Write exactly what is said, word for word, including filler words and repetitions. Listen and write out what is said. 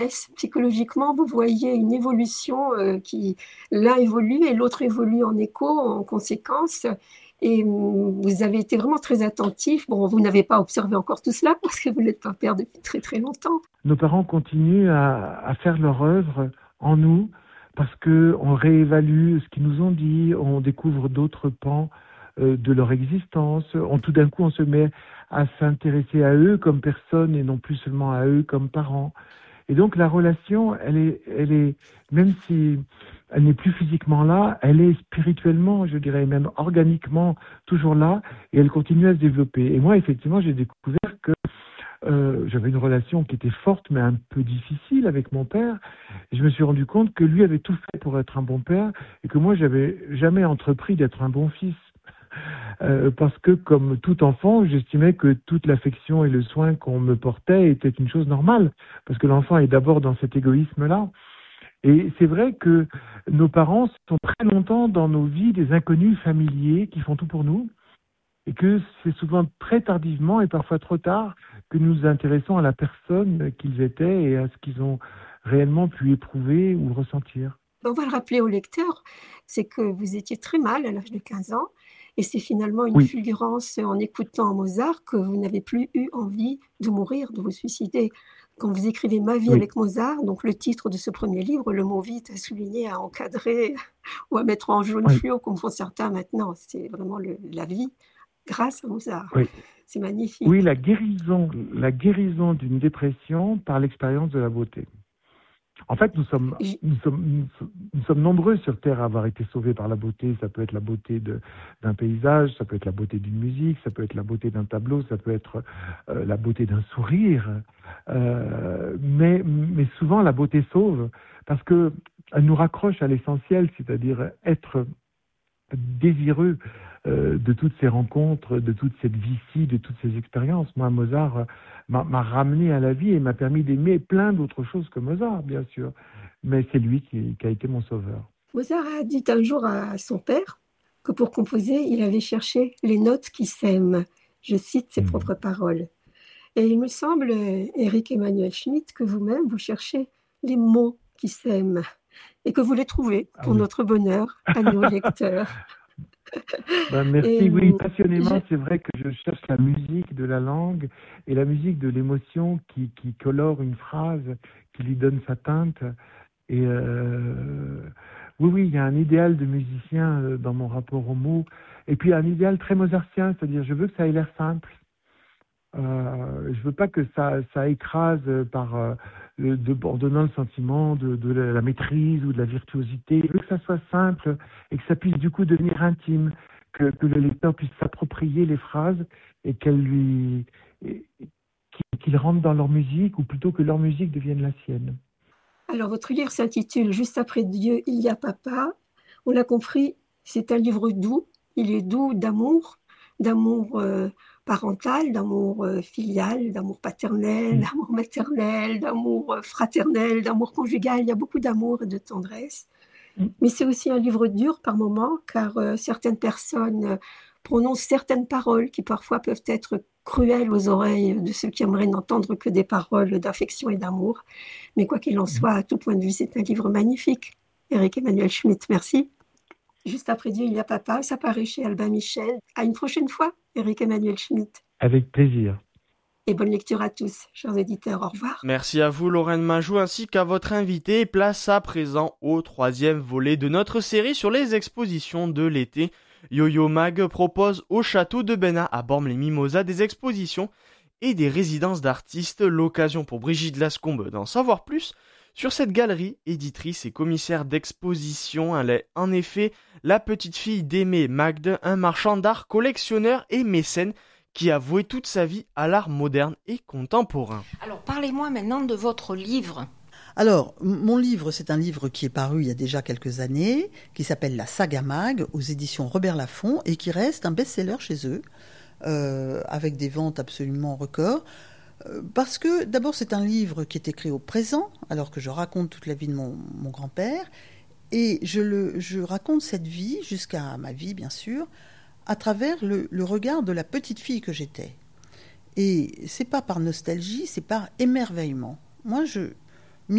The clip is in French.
Psychologiquement, vous voyez une évolution euh, qui, l'un évolue et l'autre évolue en écho, en conséquence. Et hum, vous avez été vraiment très attentif. Bon, vous n'avez pas observé encore tout cela parce que vous n'êtes pas père depuis très très longtemps. Nos parents continuent à, à faire leur œuvre en nous parce que on réévalue ce qu'ils nous ont dit, on découvre d'autres pans euh, de leur existence. On, tout d'un coup, on se met à s'intéresser à eux comme personnes et non plus seulement à eux comme parents. Et donc la relation, elle est, elle est, même si elle n'est plus physiquement là, elle est spirituellement, je dirais même organiquement toujours là, et elle continue à se développer. Et moi, effectivement, j'ai découvert que euh, j'avais une relation qui était forte, mais un peu difficile avec mon père. Et je me suis rendu compte que lui avait tout fait pour être un bon père, et que moi, j'avais jamais entrepris d'être un bon fils. Euh, parce que, comme tout enfant, j'estimais que toute l'affection et le soin qu'on me portait était une chose normale, parce que l'enfant est d'abord dans cet égoïsme-là. Et c'est vrai que nos parents sont très longtemps dans nos vies des inconnus familiers qui font tout pour nous, et que c'est souvent très tardivement et parfois trop tard que nous nous intéressons à la personne qu'ils étaient et à ce qu'ils ont réellement pu éprouver ou ressentir. On va le rappeler au lecteur, c'est que vous étiez très mal à l'âge de quinze ans, et c'est finalement une Oui, fulgurance en écoutant Mozart que vous n'avez plus eu envie de mourir, de vous suicider. Quand vous écrivez Ma vie oui. avec Mozart, donc le titre de ce premier livre, le mot vie est à souligner, à encadrer ou à mettre en jaune Oui, fluo comme font certains maintenant. C'est vraiment le- la vie grâce à Mozart. oui. C'est magnifique. Oui, la guérison, la guérison d'une dépression par l'expérience de la beauté. En fait, nous sommes, J- nous sommes, nous, sommes nous sommes nombreux sur Terre à avoir été sauvés par la beauté. Ça peut être la beauté de, d'un paysage, ça peut être la beauté d'une musique, ça peut être la beauté d'un tableau, ça peut être euh, la beauté d'un sourire. Euh, mais, mais souvent, la beauté sauve parce que elle nous raccroche à l'essentiel, c'est-à-dire être désireux euh, de toutes ces rencontres, de toute cette vie-ci, de toutes ces expériences. Moi, Mozart euh, m'a, m'a ramené à la vie et m'a permis d'aimer plein d'autres choses que Mozart, bien sûr. Mais c'est lui qui, qui a été mon sauveur. Mozart a dit un jour à son père que pour composer, il avait cherché les notes qui s'aiment. Je cite ses Mhm. propres paroles. Et il me semble, Éric Emmanuel Schmitt, que vous-même, vous cherchez les mots qui s'aiment et que vous les trouvez Ah pour oui. notre bonheur à nos lecteurs. Ben, Et merci. Oui, hum, je, passionnément, c'est vrai que je cherche la musique de la langue et la musique de l'émotion qui, qui colore une phrase, qui lui donne sa teinte. Et euh, oui, oui, il y a un idéal de musicien euh, dans mon rapport aux mots. Et puis un idéal très mozartien, c'est-à-dire je veux que ça ait l'air simple. Euh, je veux pas que ça, ça écrase par euh, le- de, en donnant le sentiment de, de la, la maîtrise ou de la virtuosité. Je veux que ça soit simple et que ça puisse du coup devenir intime, que, que le lecteur puisse s'approprier les phrases et qu'elle lui, et- qu'il qu'il rentre dans leur musique ou plutôt que leur musique devienne la sienne. alors, votre livre s'intitule Juste après Dieu, il y a papa. On l'a compris, c'est un livre doux. Il est doux d'amour, d'amour euh, parental, d'amour euh, filial, d'amour paternel, Mm. d'amour maternel, d'amour euh, fraternel, d'amour conjugal. Il y a beaucoup d'amour et de tendresse. Mm. Mais c'est aussi un livre dur par moments, car euh, certaines personnes euh, prononcent certaines paroles qui parfois peuvent être cruelles aux oreilles de ceux qui aimeraient n'entendre que des paroles d'affection et d'amour. Mais quoi qu'il en Mm. soit, à tout point de vue, c'est un livre magnifique. Éric Emmanuel Schmitt, merci. Juste après Dieu, il y a papa, ça paraît chez Albin Michel. À une prochaine fois, Éric Emmanuel Schmitt. Avec plaisir. Et bonne lecture à tous, chers éditeurs. Au revoir. Merci à vous Lorraine Majou ainsi qu'à votre invité. Place à présent au troisième volet de notre série sur les expositions de l'été. Yo-Yo Mag propose au château de Bénat à Bormes-les-Mimosas des expositions et des résidences d'artistes. L'occasion pour Brigitte Lascombe d'en savoir plus sur cette galerie, éditrice et commissaire d'exposition. Elle est en effet la petite fille d'Aimé Magde, un marchand d'art, collectionneur et mécène qui a voué toute sa vie à l'art moderne et contemporain. Alors, parlez-moi maintenant de votre livre. Alors, m- mon livre, c'est un livre qui est paru il y a déjà quelques années, qui s'appelle La Saga Mag, aux éditions Robert Laffont, et qui reste un best-seller chez eux, euh, avec des ventes absolument records. Euh, Parce que, d'abord, c'est un livre qui est écrit au présent, alors que je raconte toute la vie de mon, mon grand-père, et je, le, je raconte cette vie, jusqu'à ma vie, bien sûr, à travers le, le regard de la petite fille que j'étais. Et c'est pas par nostalgie, c'est par émerveillement. Moi, je,